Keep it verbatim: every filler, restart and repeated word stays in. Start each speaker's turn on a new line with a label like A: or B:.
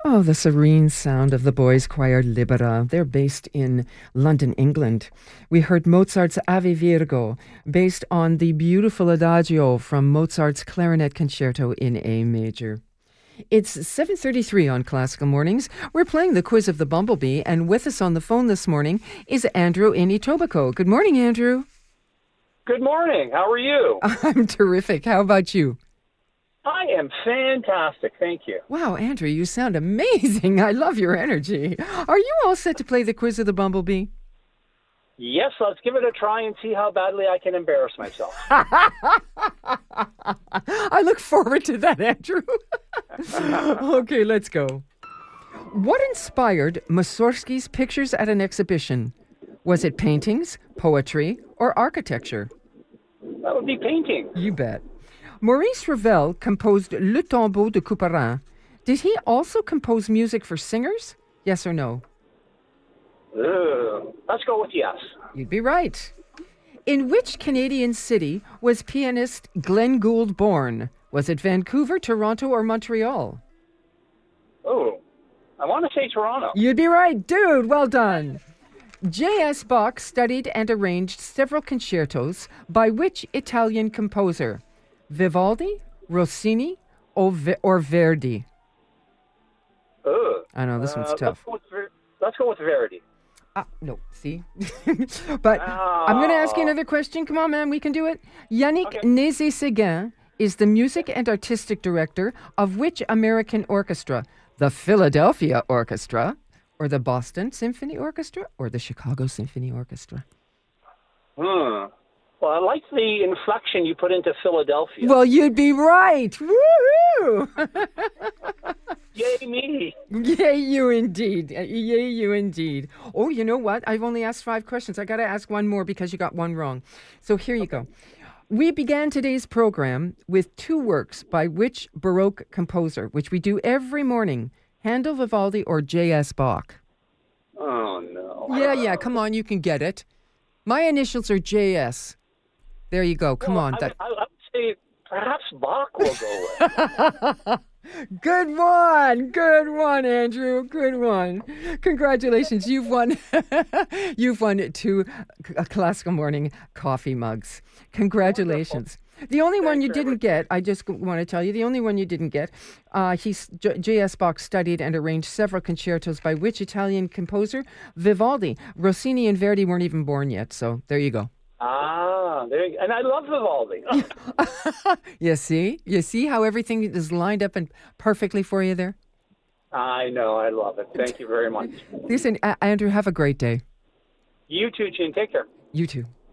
A: Oh, the serene sound of the boys' choir Libera. They're based in London, England. We heard Mozart's Ave Virgo, based on the beautiful adagio from Mozart's clarinet concerto in A major. It's seven thirty-three on Classical Mornings. We're playing the quiz of the Bumblebee, and with us on the phone this morning is Andrew in Etobicoke. Good morning, Andrew.
B: Good morning. How are you?
A: I'm terrific. How about you?
B: I am fantastic. Thank you.
A: Wow, Andrew, you sound amazing. I love your energy. Are you all set to play the quiz of the Bumblebee?
B: Yes, let's give it a try and see how badly I can embarrass myself.
A: I look forward to that, Andrew. Okay, let's go. What inspired Mussorgsky's pictures at an exhibition? Was it paintings, poetry, or architecture?
B: That would be painting.
A: You bet. Maurice Ravel composed Le Tombeau de Couperin. Did he also compose music for singers? Yes or no?
B: Ugh. Let's go with yes.
A: You'd be right. In which Canadian city was pianist Glenn Gould born? Was it Vancouver, Toronto, or Montreal?
B: Oh, I want to say Toronto.
A: You'd be right, dude. Well done. J S. Bach studied and arranged several concertos by which Italian composer? Vivaldi, Rossini, or, Ver- or Verdi?
B: Ugh.
A: I know, this one's
B: Uh,
A: tough.
B: Let's go with, Ver- let's go with Verdi.
A: Ah, no, see? But
B: Oh.
A: I'm going to ask you another question. Come on, man, we can do it. Yannick
B: Okay.
A: Nézet-Séguin is the music and artistic director of which American orchestra? The Philadelphia Orchestra, or the Boston Symphony Orchestra, or the Chicago Symphony Orchestra?
B: Hmm. Well, I like the inflection you put into Philadelphia.
A: Well, you'd be right. Woohoo!
B: Yay me.
A: Yay, you indeed. Uh, Yay, you indeed. Oh, you know what? I've only asked five questions. I got to ask one more because you got one wrong. So here you go. We began today's program with two works by which Baroque composer, which we do every morning, Handel, Vivaldi, or J S. Bach?
B: Oh, no.
A: Yeah, yeah, come on, you can get it. My initials are J S. There you go. Come
B: Well,
A: on.
B: I,
A: That...
B: I, I would say perhaps Bach will go with.
A: Good one. Good one, Andrew. Good one. Congratulations. You've won you've won two uh, Classical Morning coffee mugs. Congratulations. Wonderful. The only one you didn't get, I just want to tell you, the only one you didn't get, uh, he's, J S. Bach studied and arranged several concertos by which Italian composer? Vivaldi. Rossini and Verdi weren't even born yet, so there you go.
B: Ah, there you, and I love Vivaldi.
A: You see? You see how everything is lined up and perfectly for you there?
B: I know. I love it. Thank you very much.
A: Listen, uh, Andrew, have a great day.
B: You too, Gene. Take care.
A: You too.